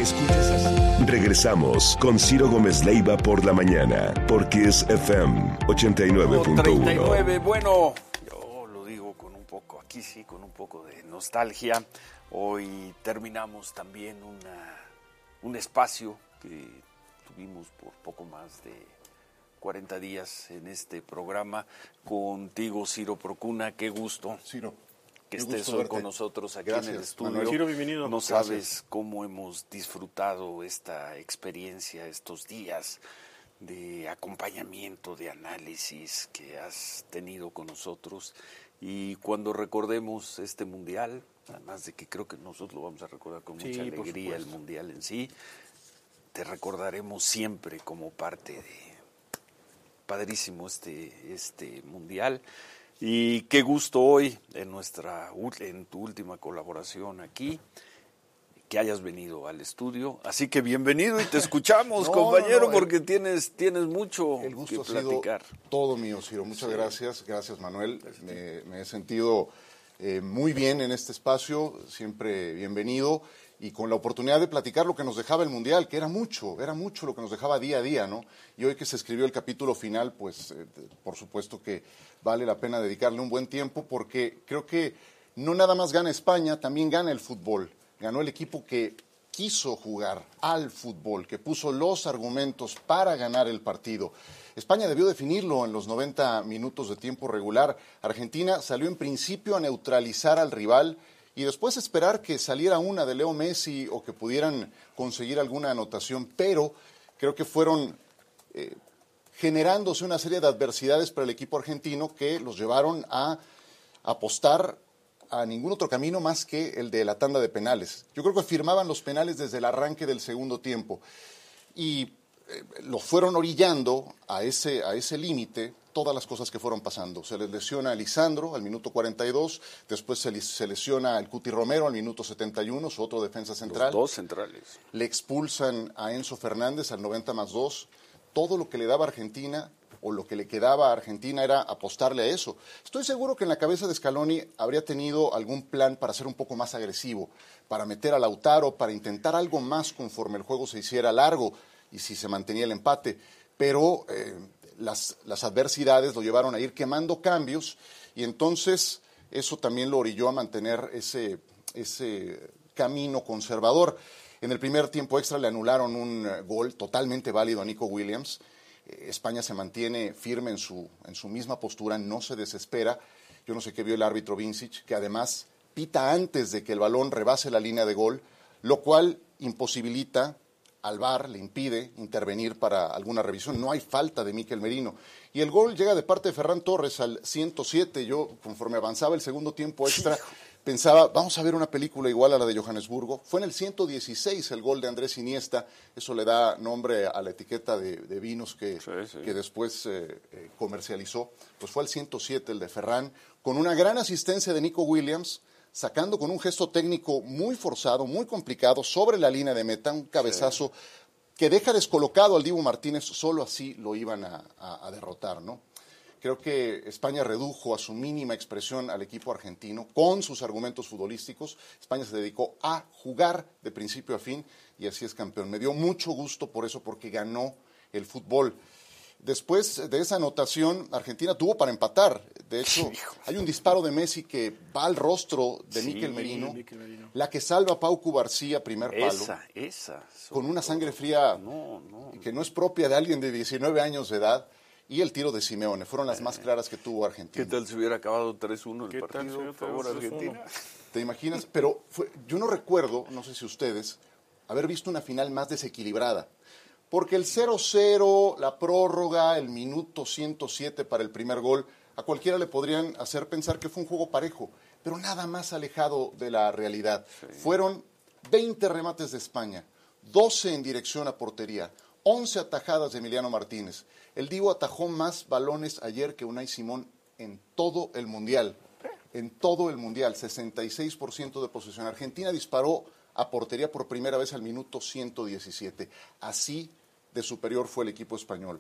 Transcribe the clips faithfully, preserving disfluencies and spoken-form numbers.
¿Escuchas así? Regresamos con Ciro Gómez Leiva por la mañana, porque es F M ochenta y nueve punto uno. treinta y nueve, bueno, yo lo digo con un poco, aquí sí, con un poco de nostalgia. Hoy terminamos también una, un espacio que tuvimos por poco más de cuarenta días en este programa contigo, Ciro Procuna. Qué gusto. Ciro. Que estés hoy con nosotros aquí Gracias, en el estudio. Manuel. Ciro, bienvenido. No Gracias. sabes cómo hemos disfrutado esta experiencia, estos días de acompañamiento, de análisis que has tenido con nosotros. Y cuando recordemos este mundial, además de que creo que nosotros lo vamos a recordar con Sí, mucha por alegría, el supuesto. mundial en sí, te recordaremos siempre como parte de padrísimo este, este mundial. Y qué gusto hoy en nuestra en tu última colaboración aquí que hayas venido al estudio, así que bienvenido y te escuchamos, No, compañero, no, no, porque el, tienes tienes mucho el gusto que ha platicar. sido todo mío, Ciro. Muchas Sí. gracias, gracias Manuel. Me, me he sentido eh, muy bien en este espacio, siempre bienvenido y con la oportunidad de platicar lo que nos dejaba el mundial, que era mucho, era mucho lo que nos dejaba día a día, ¿no? Y hoy que se escribió el capítulo final, pues eh, por supuesto que vale la pena dedicarle un buen tiempo porque creo que no nada más gana España, también gana el fútbol. Ganó el equipo que quiso jugar al fútbol, que puso los argumentos para ganar el partido. España debió definirlo en los noventa minutos de tiempo regular. Argentina salió en principio a neutralizar al rival y después esperar que saliera una de Leo Messi o que pudieran conseguir alguna anotación, pero creo que fueron eh, generándose una serie de adversidades para el equipo argentino que los llevaron a apostar a ningún otro camino más que el de la tanda de penales. Yo creo que firmaban los penales desde el arranque del segundo tiempo y eh, los fueron orillando a ese, a ese límite todas las cosas que fueron pasando. Se les lesiona a Lisandro al minuto cuarenta y dos, después se, se lesiona al Cuti Romero al minuto setenta y uno, su otro defensa central. Los dos centrales. Le expulsan a Enzo Fernández al noventa más dos. Todo lo que le daba a Argentina o lo que le quedaba a Argentina era apostarle a eso. Estoy seguro que en la cabeza de Scaloni habría tenido algún plan para ser un poco más agresivo, para meter a Lautaro, para intentar algo más conforme el juego se hiciera largo y si se mantenía el empate. Pero eh, las, las adversidades lo llevaron a ir quemando cambios y entonces eso también lo orilló a mantener ese, ese camino conservador. En el primer tiempo extra le anularon un gol totalmente válido a Nico Williams. España se mantiene firme en su, en su misma postura, no se desespera. Yo no sé qué vio el árbitro Vincic, que además pita antes de que el balón rebase la línea de gol, lo cual imposibilita al V A R, le impide intervenir para alguna revisión. No hay falta de Mikel Merino. Y el gol llega de parte de Ferran Torres al ciento siete. Yo, conforme avanzaba el segundo tiempo extra, pensaba, vamos a ver una película igual a la de Johannesburgo. Fue en el ciento dieciséis el gol de Andrés Iniesta. Eso le da nombre a la etiqueta de, de vinos que, sí, sí. que después eh, eh, comercializó. Pues fue el ciento siete el de Ferran, con una gran asistencia de Nico Williams, sacando con un gesto técnico muy forzado, muy complicado, sobre la línea de meta, un cabezazo sí. que deja descolocado al Dibu Martínez. Solo así lo iban a, a, a derrotar, ¿no? Creo que España redujo a su mínima expresión al equipo argentino con sus argumentos futbolísticos. España se dedicó a jugar de principio a fin y así es campeón. Me dio mucho gusto por eso, porque ganó el fútbol. Después de esa anotación, Argentina tuvo para empatar. De hecho, hay un disparo de Messi que va al rostro de Sí, Mikel Merino, Mikel Merino. la que salva a Pau Cubarsí, primer palo, Esa, esa. con una sangre fría No, no. que no es propia de alguien de diecinueve años de edad, y el tiro de Simeone. Fueron las más claras que tuvo Argentina. ¿Qué tal si hubiera acabado tres uno el ¿Qué tal si partido? hubiera Por favor, acabado tres uno? Argentina. ¿Te imaginas? Pero fue, yo no recuerdo, no sé si ustedes, haber visto una final más desequilibrada. Porque el cero cero, la prórroga, el minuto ciento siete para el primer gol, a cualquiera le podrían hacer pensar que fue un juego parejo, pero nada más alejado de la realidad. Sí. Fueron veinte remates de España, doce en dirección a portería, once atajadas de Emiliano Martínez. El Divo atajó más balones ayer que Unai Simón en todo el Mundial. En todo el Mundial, sesenta y seis por ciento de posesión. Argentina disparó a portería por primera vez al minuto ciento diecisiete. Así de superior fue el equipo español.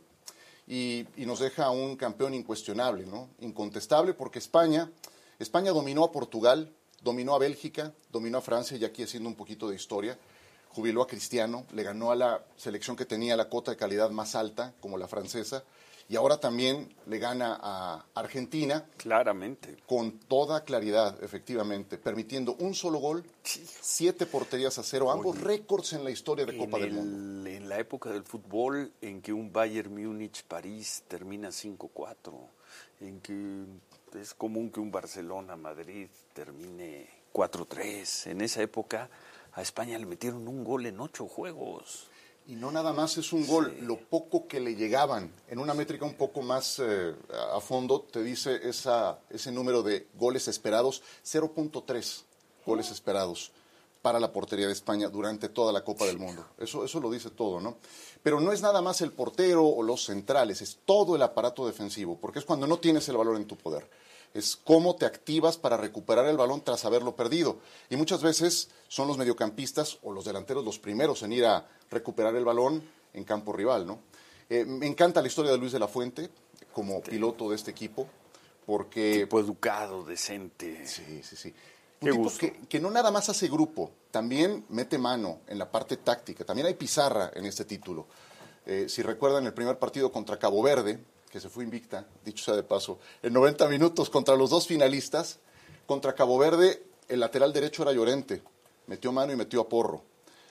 Y, y nos deja un campeón incuestionable, ¿no? Incontestable, porque España, España dominó a Portugal, dominó a Bélgica, dominó a Francia, y aquí haciendo un poquito de historia. jubiló a Cristiano, le ganó a la selección que tenía la cota de calidad más alta, como la francesa, y ahora también le gana a Argentina. Claramente. Con toda claridad, efectivamente, permitiendo un solo gol, siete porterías a cero, ambos Oye, récords en la historia de Copa el, del Mundo. En la época del fútbol, en que un Bayern Múnich-París termina cinco cuatro, en que es común que un Barcelona-Madrid termine cuatro tres, en esa época a España le metieron un gol en ocho juegos. Y no nada más es un gol, Sí. lo poco que le llegaban. En una métrica un poco más eh, a fondo te dice esa, ese número de goles esperados, cero punto tres goles esperados para la portería de España durante toda la Copa del Mundo. Eso, eso lo dice todo, ¿no? Pero no es nada más el portero o los centrales, es todo el aparato defensivo, porque es cuando no tienes el balón en tu poder. Es cómo te activas para recuperar el balón tras haberlo perdido. Y muchas veces son los mediocampistas o los delanteros los primeros en ir a recuperar el balón en campo rival, ¿no? Eh, me encanta la historia de Luis de la Fuente como sí. piloto de este equipo, porque... Tipo educado, decente. Sí, sí, sí. Qué Un tipo gusto. que, que no nada más hace grupo, también mete mano en la parte táctica. También hay pizarra en este título. Eh, si recuerdan el primer partido contra Cabo Verde, que se fue invicta, dicho sea de paso, en noventa minutos contra los dos finalistas. Contra Cabo Verde, el lateral derecho era Llorente, metió mano y metió a Porro.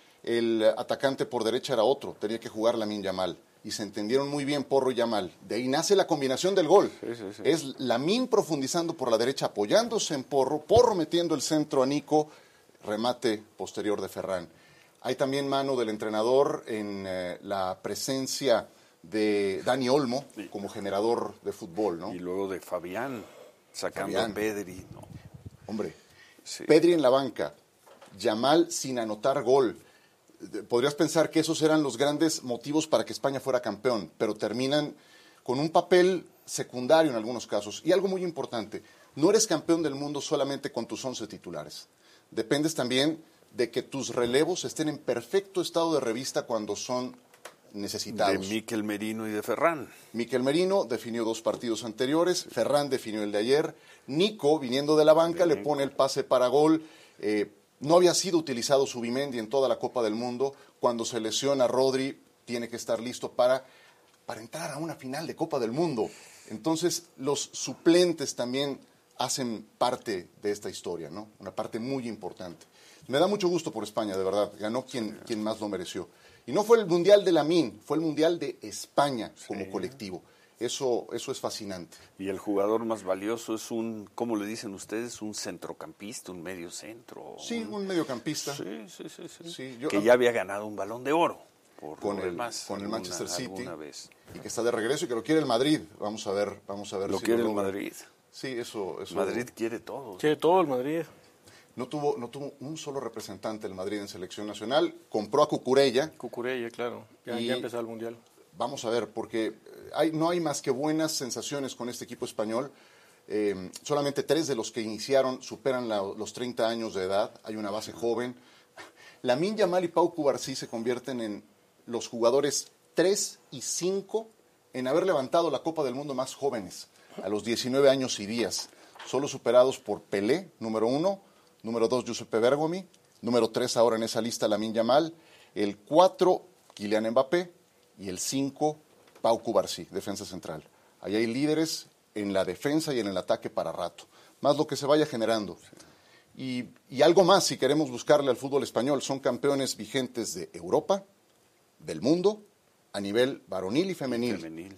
El atacante por derecha era otro, tenía que jugar Lamine Yamal. Y se entendieron muy bien Porro y Yamal. De ahí nace la combinación del gol. Sí, sí, sí. Es Lamine profundizando por la derecha, apoyándose en Porro, Porro metiendo el centro a Nico, remate posterior de Ferran. Hay también mano del entrenador en eh, la presencia de Dani Olmo sí. como generador de fútbol, ¿no? Y luego de Fabián, sacando Fabián. a Pedri, ¿no? Hombre, sí. Pedri en la banca, Yamal sin anotar gol. Podrías pensar que esos eran los grandes motivos para que España fuera campeón, pero terminan con un papel secundario en algunos casos. Y algo muy importante, no eres campeón del mundo solamente con tus once titulares. Dependes también de que tus relevos estén en perfecto estado de revista cuando son necesitados. De Mikel Merino y de Ferran. Mikel Merino definió dos partidos anteriores, Ferran definió el de ayer, Nico, viniendo de la banca, de le pone el pase para gol. Eh, no había sido utilizado Zubimendi en toda la Copa del Mundo. Cuando se lesiona Rodri, tiene que estar listo para, para entrar a una final de Copa del Mundo. Entonces, los suplentes también hacen parte de esta historia, ¿no? Una parte muy importante. Me da mucho gusto por España, de verdad. Ganó quien, sí. quien más lo mereció. Y no fue el Mundial de Lamine, fue el Mundial de España sí. como colectivo. Eso, eso es fascinante. Y el jugador más valioso es un, ¿cómo le dicen ustedes? Un centrocampista, un medio centro. Sí, un, un mediocampista. Sí, sí, sí. sí. sí yo, que ya había ganado un Balón de Oro. Por con el, demás, con alguna, el Manchester City. Vez. Y que está de regreso y que lo quiere el Madrid. Vamos a ver, vamos a ver lo si quiere lo el Madrid. Sí, eso, eso. Madrid quiere todo. Quiere todo el Madrid. No tuvo, no tuvo un solo representante el Madrid en selección nacional. Compró a Cucurella. Cucurella, claro. Ya, y ya empezó el Mundial. Vamos a ver, porque hay, no hay más que buenas sensaciones con este equipo español. Eh, solamente tres de los que iniciaron superan la, los treinta años de edad. Hay una base joven. Lamine Yamal y Pau Cubarsí se convierten en los jugadores tres y cinco en haber levantado la Copa del Mundo más jóvenes, a los diecinueve años y días. Solo superados por Pelé, número uno. Número dos, Giuseppe Bergomi. Número tres, ahora en esa lista, Lamine Yamal. El cuatro, Kylian Mbappé. Y el cinco, Pau Cubarsí, defensa central. Ahí hay líderes en la defensa y en el ataque para rato. Más lo que se vaya generando. Y, y algo más, si queremos buscarle al fútbol español, son campeones vigentes de Europa, del mundo, a nivel varonil y femenil. Y femenil.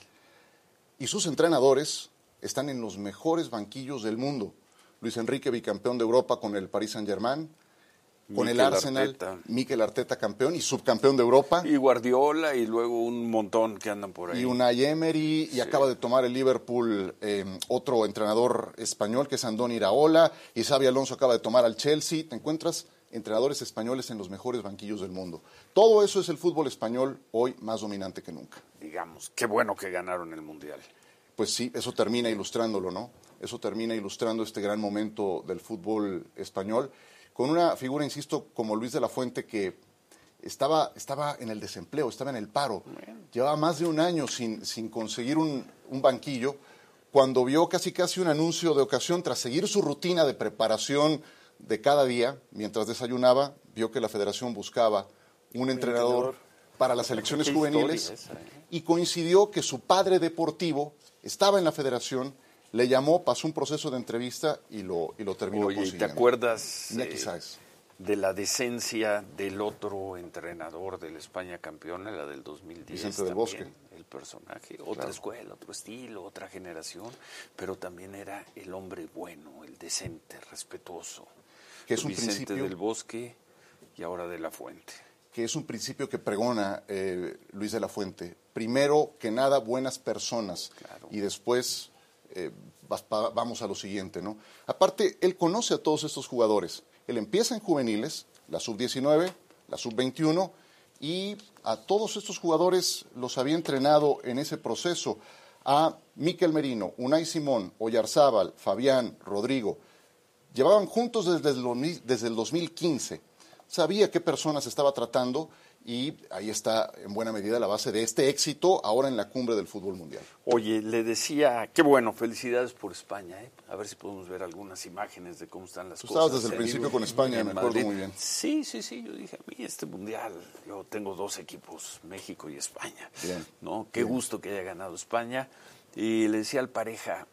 Y sus entrenadores están en los mejores banquillos del mundo. Luis Enrique, bicampeón de Europa con el Paris Saint-Germain, con Mikel el Arsenal, Arteta. Mikel Arteta campeón y subcampeón de Europa. Y Guardiola y luego un montón que andan por ahí. Y Unai Emery, Sí. y acaba de tomar el Liverpool eh, otro entrenador español que es Andoni Iraola, y Xabi Alonso acaba de tomar al Chelsea. Te encuentras entrenadores españoles en los mejores banquillos del mundo. Todo eso es el fútbol español hoy más dominante que nunca. Digamos, qué bueno que ganaron el Mundial. Pues sí, eso termina ilustrándolo, ¿no? Eso termina ilustrando este gran momento del fútbol español, con una figura, insisto, como Luis de la Fuente, que estaba, estaba en el desempleo, estaba en el paro. Bueno. Llevaba más de un año sin, sin conseguir un, un banquillo, cuando vio casi casi un anuncio de ocasión, tras seguir su rutina de preparación de cada día, mientras desayunaba, vio que la federación buscaba un entrenador para las selecciones Qué juveniles, historia esa, ¿eh? y coincidió que su padre deportivo estaba en la federación, le llamó, pasó un proceso de entrevista y lo, y lo terminó Oye, ¿y consiguiendo. te acuerdas Iñaki eh, Sáez. de la decencia del otro entrenador de la España campeona, la del dos mil diez? Vicente del también, Bosque. El personaje, otra Claro. escuela, otro estilo, otra generación, pero también era el hombre bueno, el decente, respetuoso. Que es un Vicente principio- del Bosque y ahora de la Fuente. Que es un principio que pregona eh, Luis de la Fuente. Primero que nada, buenas personas. Claro. Y después eh, vas pa- vamos a lo siguiente, ¿no? Aparte, él conoce a todos estos jugadores. Él empieza en juveniles, la sub diecinueve, la sub veintiuno, y a todos estos jugadores los había entrenado en ese proceso. A Mikel Merino, Unai Simón, Oyarzábal, Fabián, Rodrigo. Llevaban juntos desde el, dos mil desde el dos mil quince. Sabía qué personas estaba tratando y ahí está en buena medida la base de este éxito ahora en la cumbre del fútbol mundial. Oye, le decía, qué bueno, felicidades por España, ¿eh? A ver si podemos ver algunas imágenes de cómo están las Tú cosas. estabas desde el Te principio digo, con España, en me acuerdo Madrid. muy bien. Sí, sí, sí, yo dije, a mí este mundial, yo tengo dos equipos, México y España. Bien, ¿No? Qué bien. gusto que haya ganado España. Y le decía al pareja,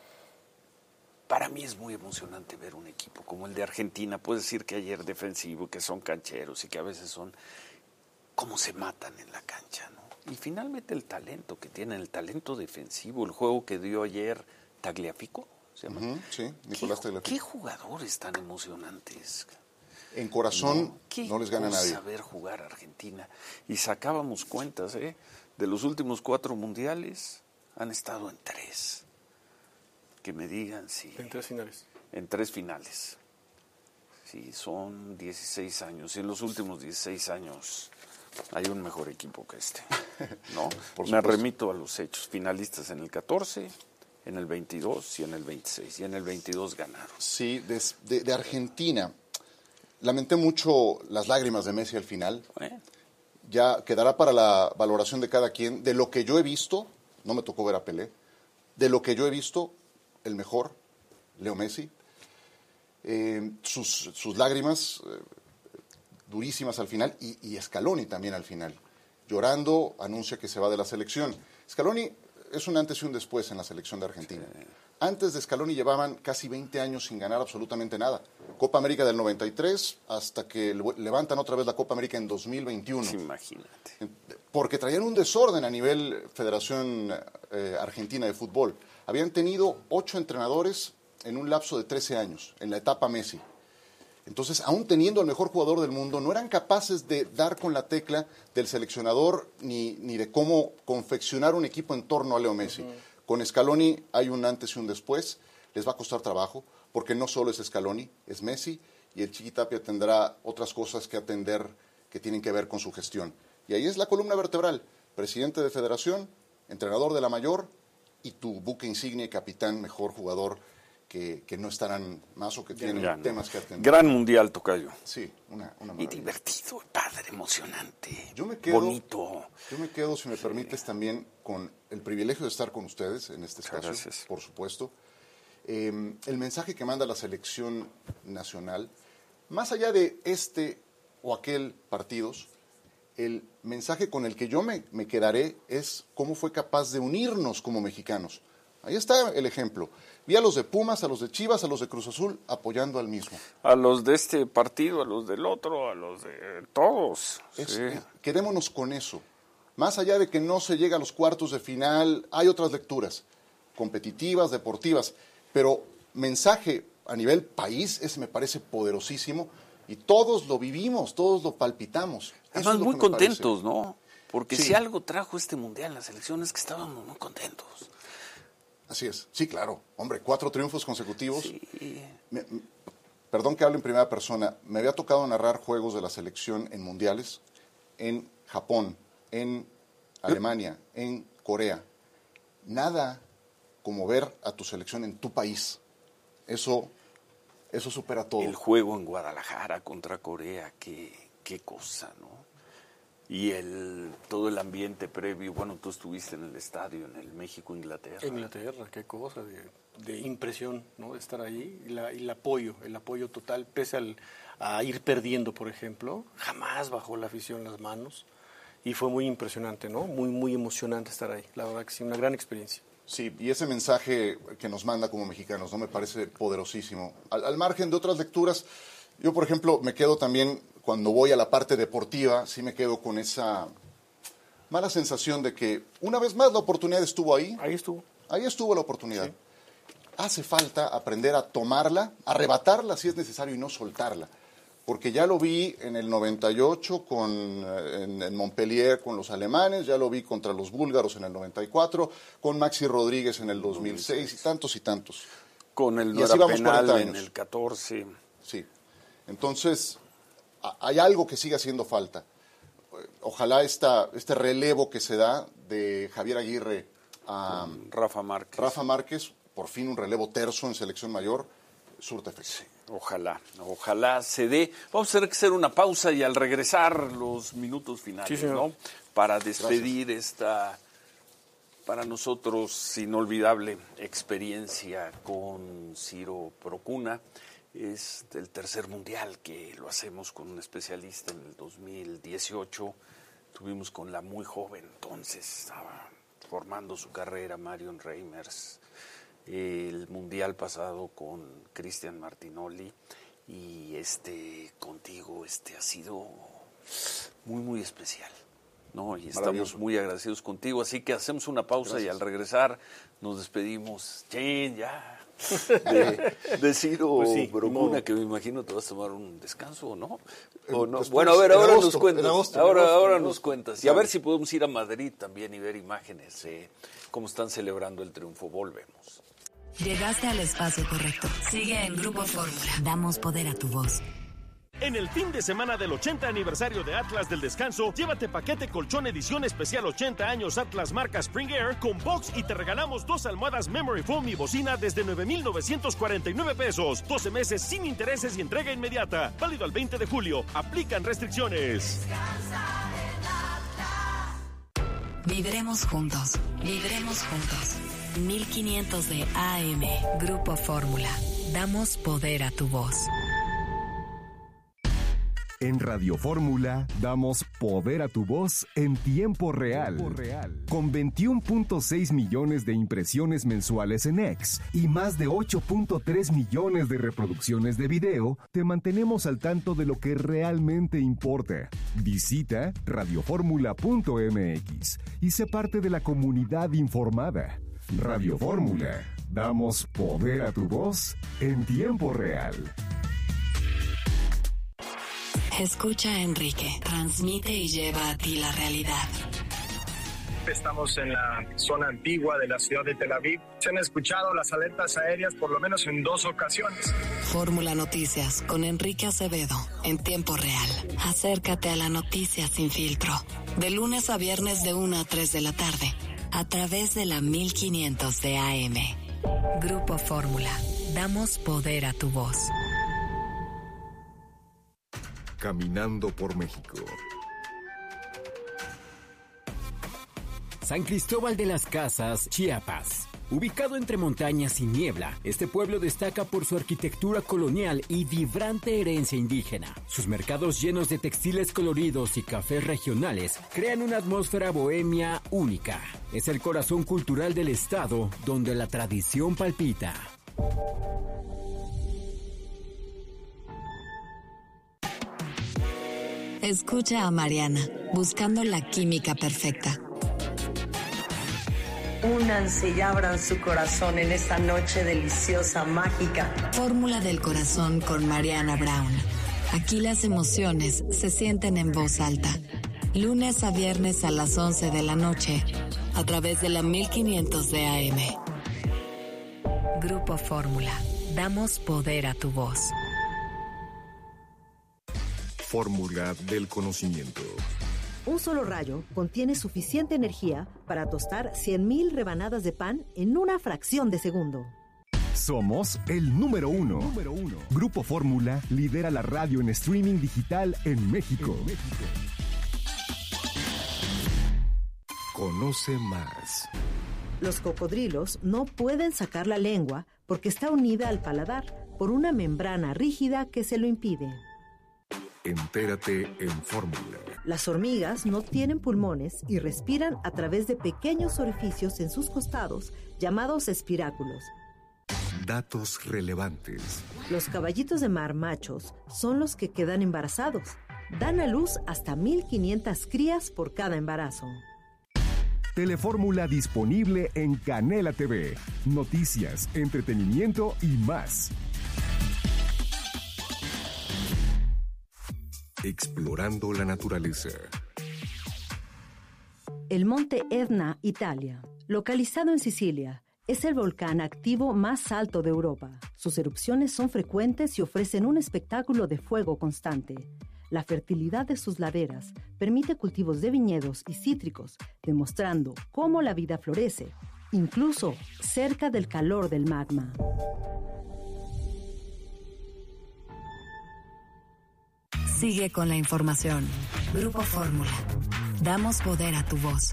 para mí es muy emocionante ver un equipo como el de Argentina. Puedes decir que ayer defensivo, que son cancheros y que a veces son cómo se matan en la cancha, ¿no? Y finalmente el talento que tienen, el talento defensivo, el juego que dio ayer Tagliafico, ¿se llama? Ujú, sí, Nicolás ¿Qué, Tagliafico. qué jugadores tan emocionantes? En corazón Qué no les gana cosa nadie. ver jugar a Argentina. Y sacábamos cuentas, ¿eh? De los últimos cuatro mundiales han estado en tres. Que me digan si... En tres finales. En tres finales. Sí, son dieciséis años. Y en los últimos dieciséis años hay un mejor equipo que este, ¿no? Por Me supuesto. remito a los hechos. Finalistas en el catorce, en el veintidós y en el veintiséis. Y en el veintidós ganaron. Sí, de, de- de Argentina. Lamenté mucho las lágrimas de Messi al final. Bueno, Ya quedará para la valoración de cada quien. De lo que yo he visto, no me tocó ver a Pelé, de lo que yo he visto, el mejor, Leo Messi. Eh, sus, sus lágrimas eh, durísimas al final y, y Scaloni también al final. Llorando, anuncia que se va de la selección. Scaloni es un antes y un después en la selección de Argentina. Antes de Scaloni llevaban casi veinte años sin ganar absolutamente nada. Copa América del noventa y tres hasta que levantan otra vez la Copa América en dos mil veintiuno. imagínate. Porque traían un desorden a nivel Federación eh, Argentina de Fútbol. Habían tenido ocho entrenadores en un lapso de trece años, en la etapa Messi. Entonces, aún teniendo al mejor jugador del mundo, no eran capaces de dar con la tecla del seleccionador ni, ni de cómo confeccionar un equipo en torno a Leo Messi. Uh-huh. Con Scaloni hay un antes y un después. Les va a costar trabajo, porque no solo es Scaloni, es Messi, y el Chiqui Tapia tendrá otras cosas que atender que tienen que ver con su gestión. Y ahí es la columna vertebral, presidente de federación, entrenador de la mayor, y tu buque insignia y capitán, mejor jugador, que, que no estarán más o que tienen Ya, no. temas que atender. Gran mundial, tocayo. Sí, una, una Y maravilla. divertido, padre, emocionante, Yo me quedo, bonito. Yo me quedo, si me permites, también con el privilegio de estar con ustedes en este espacio, Gracias. por supuesto. Eh, el mensaje que manda la selección nacional, más allá de este o aquel partidos, el mensaje con el que yo me, me quedaré es cómo fue capaz de unirnos como mexicanos. Ahí está el ejemplo. Vi a los de Pumas, a los de Chivas, a los de Cruz Azul apoyando al mismo. A los de este partido, a los del otro, a los de todos. Es, sí. eh, quedémonos con eso. Más allá de que no se llega a los cuartos de final, hay otras lecturas, competitivas, deportivas, pero mensaje a nivel país, ese me parece poderosísimo y todos lo vivimos, todos lo palpitamos. Eso Además, es lo muy que me contentos, parece. ¿no? Porque Sí. si algo trajo este mundial, las elecciones, que estábamos muy contentos. Así es, sí, claro. Hombre, cuatro triunfos consecutivos. Sí. Me- me- perdón que hable en primera persona, me había tocado narrar juegos de la selección en mundiales, en Japón, en Alemania, en Corea. Nada como ver a tu selección en tu país. Eso, eso supera todo. El juego en Guadalajara contra Corea, qué, qué cosa, ¿no? y el todo el ambiente previo. Bueno, tú estuviste en el estadio, en el México-Inglaterra. Inglaterra, qué cosa de, de impresión, ¿no? De estar ahí y, la, y el apoyo, el apoyo total, pese al, a ir perdiendo, por ejemplo, jamás bajó la afición las manos y fue muy impresionante, ¿no? Muy, muy emocionante estar ahí, la verdad que sí, una gran experiencia. Sí, y ese mensaje que nos manda como mexicanos, ¿no? Me parece poderosísimo. Al, al margen de otras lecturas, yo, por ejemplo, me quedo también, cuando voy a la parte deportiva, sí me quedo con esa mala sensación de que, una vez más, la oportunidad estuvo ahí. Ahí estuvo. Ahí estuvo la oportunidad. Sí. Hace falta aprender a tomarla, arrebatarla si es necesario y no soltarla. Porque ya lo vi en el noventa y ocho con, en, en Montpellier con los alemanes, ya lo vi contra los búlgaros en el noventa y cuatro, con Maxi Rodríguez en el dos mil seis y tantos y tantos. Con el Y no así era vamos penal cuarenta en años. el catorce. Sí. Entonces, a- hay algo que sigue haciendo falta. Ojalá esta, este relevo que se da de Javier Aguirre a Rafa Márquez. Rafa Márquez, por fin un relevo terzo en selección mayor, surte efecto. Ojalá, ojalá se dé. Vamos a tener que hacer una pausa y al regresar los minutos finales, Sí, señor. ¿no? Para despedir esta, para nosotros, inolvidable experiencia con Ciro Procuna. Es el tercer mundial que lo hacemos con un especialista en el dos mil dieciocho. Tuvimos con la muy joven, entonces estaba formando su carrera, Marion Reimers. El mundial pasado con Cristian Martinoli y este contigo este ha sido muy muy especial, ¿no? Y estamos muy agradecidos contigo, así que hacemos una pausa. Gracias. Y al regresar nos despedimos. Chen, ya de, de Ciro pues sí, Procuna, no. Que me imagino te vas a tomar un descanso, ¿no? ¿O no? Pues, bueno, a ver, ahora agosto, nos cuentas. Agosto, ahora agosto, ahora agosto, nos cuentas. Y a ver si podemos ir a Madrid también y ver imágenes, eh, cómo están celebrando el triunfo. Volvemos. Llegaste al espacio correcto. Sigue en Grupo Fórmula. Damos poder a tu voz. En el fin de semana del ochenta aniversario de Atlas del Descanso, llévate paquete colchón edición especial ochenta años Atlas marca Spring Air con box y te regalamos dos almohadas Memory Foam y bocina desde nueve mil novecientos cuarenta y nueve pesos. doce meses sin intereses y entrega inmediata. Válido al veinte de julio. Aplican restricciones. Viviremos juntos. Viviremos juntos. mil quinientos de A M. Grupo Fórmula. Damos poder a tu voz. En Radio Fórmula damos poder a tu voz en tiempo real. Tiempo real. Con veintiuno punto seis millones de impresiones mensuales en X y más de ocho punto tres millones de reproducciones de video, te mantenemos al tanto de lo que realmente importa. Visita radio fórmula punto m x y sé parte de la comunidad informada. Radio Fórmula. Damos poder a tu voz en tiempo real. Escucha a Enrique, transmite y lleva a ti la realidad. Estamos en la zona antigua de la ciudad de Tel Aviv. Se han escuchado las alertas aéreas por lo menos en dos ocasiones. Fórmula Noticias con Enrique Acevedo en tiempo real. Acércate a la noticia sin filtro. De lunes a viernes de una a tres de la tarde. A través de la mil quinientos de A M. Grupo Fórmula. Damos poder a tu voz. Caminando por México. San Cristóbal de las Casas, Chiapas. Ubicado entre montañas y niebla, este pueblo destaca por su arquitectura colonial y vibrante herencia indígena. Sus mercados llenos de textiles coloridos y cafés regionales crean una atmósfera bohemia única. Es el corazón cultural del estado, donde la tradición palpita. Escucha a Mariana, buscando la química perfecta. Únanse y abran su corazón en esta noche deliciosa, mágica. Fórmula del corazón con Mariana Brown. Aquí las emociones se sienten en voz alta. Lunes a viernes a las once de la noche, a través de la mil quinientos de A M. Grupo Fórmula. Damos poder a tu voz. Fórmula del conocimiento. Un solo rayo contiene suficiente energía para tostar cien mil rebanadas de pan en una fracción de segundo. Somos el número uno. Número uno. Grupo Fórmula lidera la radio en streaming digital en México. En México. Conoce más. Los cocodrilos no pueden sacar la lengua porque está unida al paladar por una membrana rígida que se lo impide. Entérate en Fórmula. Las hormigas no tienen pulmones y respiran a través de pequeños orificios en sus costados llamados espiráculos. Datos relevantes. Los caballitos de mar machos son los que quedan embarazados. Dan a luz hasta mil quinientas crías por cada embarazo. Telefórmula disponible en Canela T V. Noticias, entretenimiento y más. Explorando la naturaleza. El monte Etna, Italia, localizado en Sicilia, es el volcán activo más alto de Europa. Sus erupciones son frecuentes y ofrecen un espectáculo de fuego constante. La fertilidad de sus laderas permite cultivos de viñedos y cítricos, demostrando cómo la vida florece, incluso cerca del calor del magma. Sigue con la información. Grupo Fórmula. Damos poder a tu voz.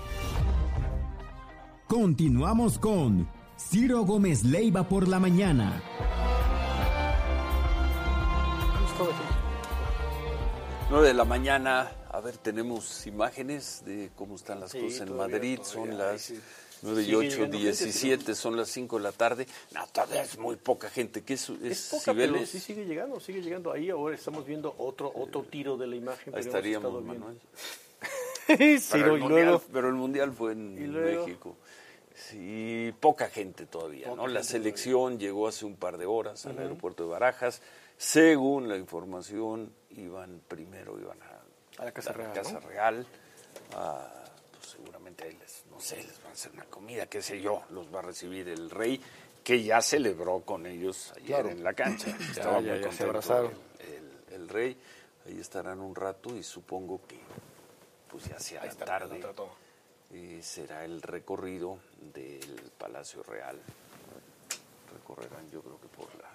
Continuamos con Ciro Gómez Leiva por la mañana. nueve de la mañana. A ver, tenemos imágenes de cómo están las Sí, cosas en todavía, Madrid. todavía, Son las sí. nueve y Sigue ocho, llegando diecisiete, gente, son las cinco de la tarde. No, todavía es muy poca gente. ¿Qué es? Es ¿Es poca, pero Cibeles? sí sigue llegando, sigue llegando. Ahí ahora estamos viendo otro otro tiro de la imagen. Ahí pero hemos estaríamos, estado viendo. Manuel. Ciro, Pero el, y mundial, luego- pero el Mundial fue ¿Y en luego? México. Sí, poca gente todavía, Poca ¿no? La gente selección llegó hace un par de horas al aeropuerto de Barajas. Según la información, iban primero, iban a, A la Casa Real, Casa ¿no? Real. A, pues seguramente ahí les, no sé, les van a hacer una comida, qué sé yo, los va a recibir el rey, que ya celebró con ellos ayer Claro. en la cancha. Estaba ya, muy ya se contento abrazaron. el, el, el rey. Ahí estarán un rato y supongo que pues ya sea Ahí está, tarde. lo trató. Y será el recorrido del Palacio Real. Recorrerán, yo creo que por la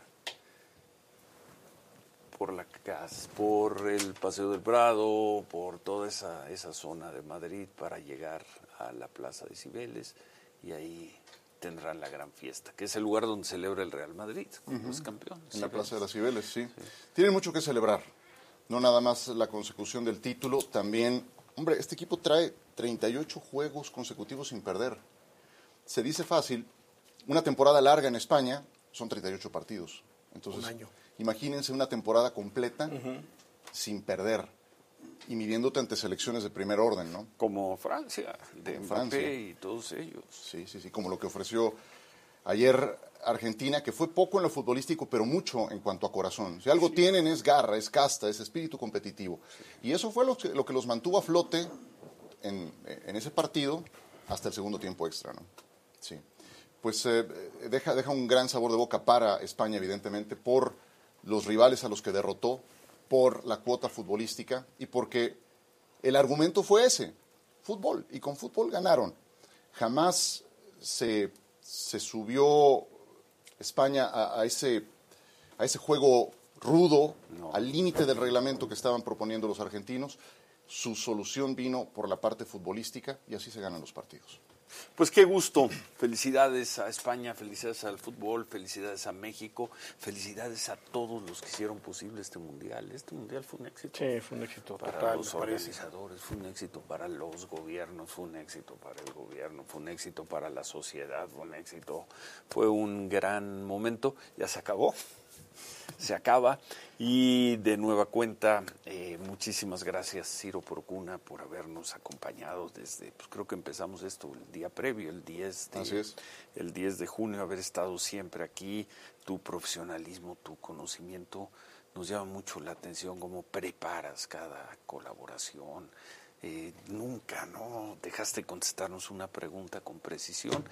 por la casa, por el Paseo del Prado, por toda esa esa zona de Madrid para llegar a la Plaza de Cibeles y ahí tendrán la gran fiesta, que es el lugar donde celebra el Real Madrid, como es campeón. En la Cibeles. Plaza de las Cibeles, sí. Tienen mucho que celebrar. No nada más la consecución del título, también... Hombre, este equipo trae treinta y ocho juegos consecutivos sin perder. Se dice fácil, una temporada larga en España son treinta y ocho partidos. Entonces, Un año. imagínense una temporada completa sin perder y midiéndote ante selecciones de primer orden, ¿no? Como Francia, de Como Mbappé Francia. y todos ellos. Sí, sí, sí, como lo que ofreció ayer Argentina, que fue poco en lo futbolístico, pero mucho en cuanto a corazón. Si algo tienen es garra, es casta, es espíritu competitivo. Y eso fue lo que, lo que los mantuvo a flote en, en ese partido hasta el segundo tiempo extra, ¿no? Sí. Pues eh, deja, deja un gran sabor de boca para España, evidentemente, por los rivales a los que derrotó, por la cuota futbolística y porque el argumento fue ese, fútbol, y con fútbol ganaron. Jamás se, se subió España a, a, ese, a ese juego rudo, No. al límite del reglamento que estaban proponiendo los argentinos. Su solución vino por la parte futbolística y así se ganan los partidos. Pues qué gusto. Felicidades a España, felicidades al fútbol, felicidades a México, felicidades a todos los que hicieron posible este mundial. Este mundial fue un éxito. Sí, fue un éxito Para total, los me parece. organizadores, fue un éxito para los gobiernos, fue un éxito para el gobierno, fue un éxito para la sociedad, fue un éxito, fue un gran momento. Ya se acabó, se acaba. Y de nueva cuenta, eh, muchísimas gracias, Ciro Procuna, por habernos acompañado desde, pues creo que empezamos esto el día previo, el diez de, Así es. el diez de junio, haber estado siempre aquí. Tu profesionalismo, tu conocimiento nos llama mucho la atención, cómo preparas cada colaboración. Eh, nunca, ¿no? Dejaste contestarnos una pregunta con precisión.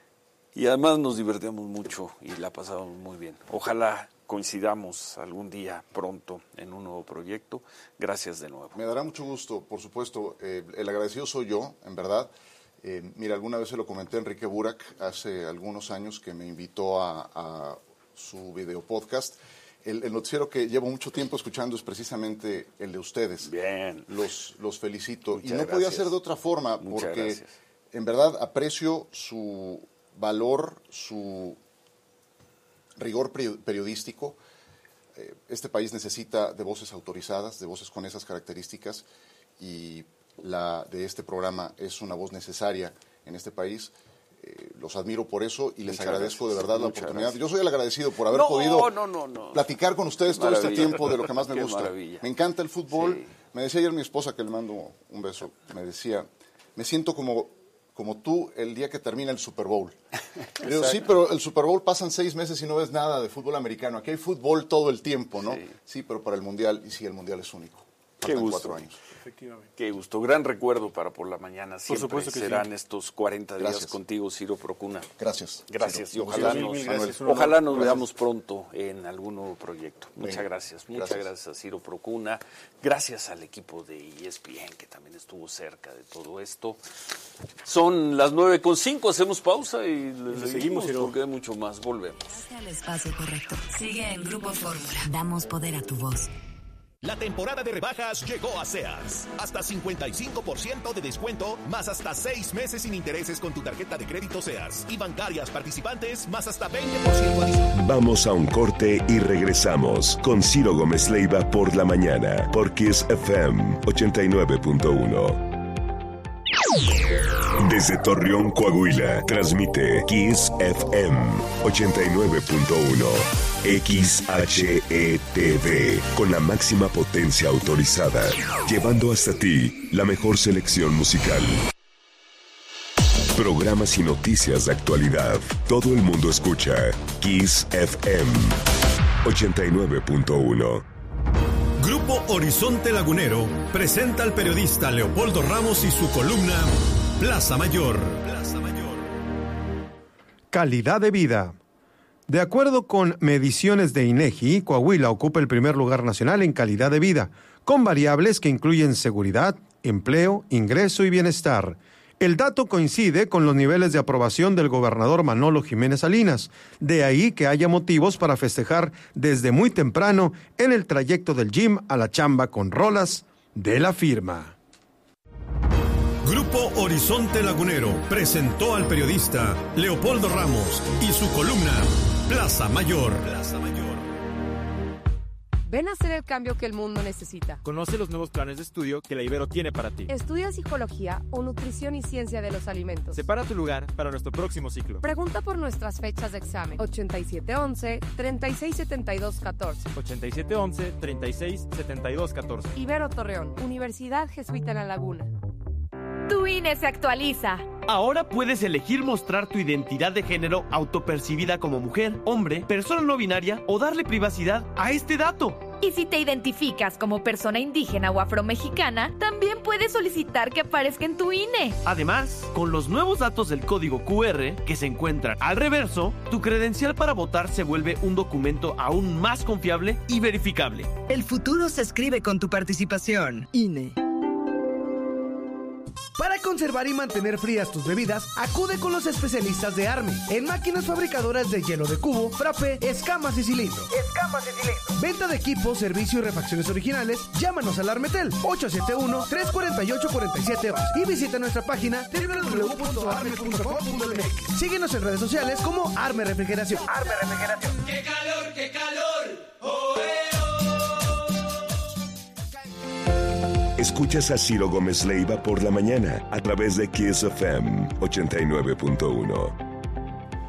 Y además nos divertimos mucho y la pasamos muy bien. Ojalá coincidamos algún día pronto en un nuevo proyecto. Gracias de nuevo. Me dará mucho gusto, por supuesto. Eh, el agradecido soy yo, en verdad. Eh, mira, alguna vez se lo comenté a Enrique Burak hace algunos años que me invitó a, a su video podcast el, el noticiero que llevo mucho tiempo escuchando es precisamente el de ustedes. Bien. Los, los felicito. Muchas y no gracias. podía ser de otra forma, Muchas porque gracias. en verdad aprecio su valor, su rigor periodístico. Este país necesita de voces autorizadas, de voces con esas características, y la de este programa es una voz necesaria en este país. Eh, los admiro por eso y les Muchas agradezco gracias. de verdad la Muchas oportunidad. gracias. Yo soy el agradecido por haber No, podido no, no, no. platicar con ustedes Qué todo este maravilla. tiempo de lo que más me Qué gusta. maravilla. Me encanta el fútbol. Sí. Me decía ayer mi esposa, que le mando un beso, me decía, me siento como, como tú el día que termina el Super Bowl. Le digo, sí, pero el Super Bowl pasan seis meses y no ves nada de fútbol americano. Aquí hay fútbol todo el tiempo, ¿no? Sí. Sí, pero para el Mundial, y sí, el Mundial es único. Qué Faltan gusto. cuatro años. Efectivamente. Qué gusto. Gran recuerdo para Por la Mañana. Siempre supuesto que serán sí. estos cuarenta días Gracias. contigo, Ciro Procuna. Gracias. Gracias. Ciro. Y ojalá Mil, nos, mil gracias. Un honor. ojalá nos Gracias. veamos pronto en algún nuevo proyecto. Muchas Venga. gracias. Muchas Gracias. gracias a Ciro Procuna. Gracias al equipo de E S P N que también estuvo cerca de todo esto. Son las nueve con cinco. Hacemos pausa y le seguimos, seguimos, Ciro. porque hay mucho más. Volvemos. Hacia el espacio correcto. Sigue en Grupo Fórmula. Damos poder a tu voz. La temporada de rebajas llegó a Sears. Hasta cincuenta y cinco por ciento de descuento, más hasta seis meses sin intereses con tu tarjeta de crédito Sears. Y bancarias participantes, más hasta veinte por ciento adicional. Vamos a un corte y regresamos con Ciro Gómez Leiva por la mañana, por Kiss F M ochenta y nueve punto uno. Desde Torreón, Coahuila, transmite Kiss F M ochenta y nueve punto uno. X H E T V, con la máxima potencia autorizada, llevando hasta ti la mejor selección musical. Programas y noticias de actualidad. Todo el mundo escucha Kiss F M ochenta y nueve punto uno. Grupo Horizonte Lagunero presenta al periodista Leopoldo Ramos y su columna Plaza Mayor. Plaza Mayor. Calidad de vida. De acuerdo con mediciones de INEGI, Coahuila ocupa el primer lugar nacional en calidad de vida, con variables que incluyen seguridad, empleo, ingreso y bienestar. El dato coincide con los niveles de aprobación del gobernador Manolo Jiménez Salinas, de ahí que haya motivos para festejar desde muy temprano en el trayecto del gym a la chamba con rolas de la firma. Grupo Horizonte Lagunero presentó al periodista Leopoldo Ramos y su columna Plaza Mayor. Plaza Mayor. Ven a hacer el cambio que el mundo necesita. Conoce los nuevos planes de estudio que la Ibero tiene para ti. Estudia psicología o nutrición y ciencia de los alimentos. Separa tu lugar para nuestro próximo ciclo. Pregunta por nuestras fechas de examen. ochenta y siete once, treinta y seis setenta y dos catorce. ochenta y siete once, treinta y seis setenta y dos catorce. Ibero Torreón, Universidad Jesuita en La Laguna. Tu I N E se actualiza. Ahora puedes elegir mostrar tu identidad de género autopercibida como mujer, hombre, persona no binaria o darle privacidad a este dato. Y si te identificas como persona indígena o afromexicana, también puedes solicitar que aparezca en tu I N E. Además, con los nuevos datos del código Q R que se encuentran al reverso, tu credencial para votar se vuelve un documento aún más confiable y verificable. El futuro se escribe con tu participación. I N E. Para conservar y mantener frías tus bebidas, acude con los especialistas de Arme en máquinas fabricadoras de hielo de cubo, frappé, escamas y cilindros. Escamas y cilindros. Venta de equipos, servicio y refacciones originales. Llámanos al Armetel ocho siete uno, tres cuatro ocho, cuatro siete dos y visita nuestra página doble u doble u doble u punto arme punto com punto m x. Síguenos en redes sociales como Arme Refrigeración. Arme Refrigeración. ¡Qué calor, qué calor! ¡Oh, eh, oh! Escuchas a Ciro Gómez Leiva por la mañana a través de Kiss F M ochenta y nueve punto uno.